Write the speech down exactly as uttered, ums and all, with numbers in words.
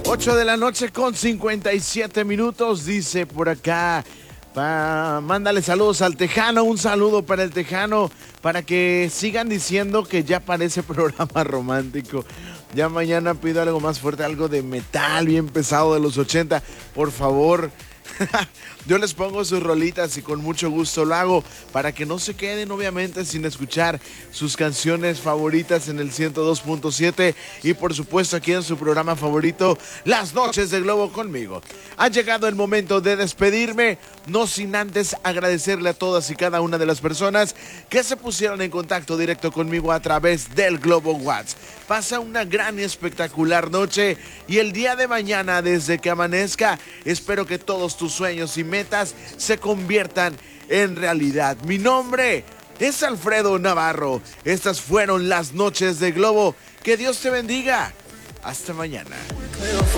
ocho de la noche con cincuenta y siete minutos, dice por acá. Pa, mándale saludos al Tejano, un saludo para el Tejano, para que sigan diciendo que ya parece programa romántico. Ya mañana pido algo más fuerte, algo de metal bien pesado de los ochenta, por favor. Yo les pongo sus rolitas y con mucho gusto lo hago para que no se queden obviamente sin escuchar sus canciones favoritas en el ciento dos punto siete y por supuesto aquí en su programa favorito, Las Noches de Globo conmigo. Ha llegado el momento de despedirme, no sin antes agradecerle a todas y cada una de las personas que se pusieron en contacto directo conmigo a través del Globo WhatsApp. Pasa una gran y espectacular noche y el día de mañana desde que amanezca espero que todos tus sueños y metas se conviertan en realidad. Mi nombre es Alfredo Navarro. Estas fueron las Noches de Globo. Que Dios te bendiga. Hasta mañana.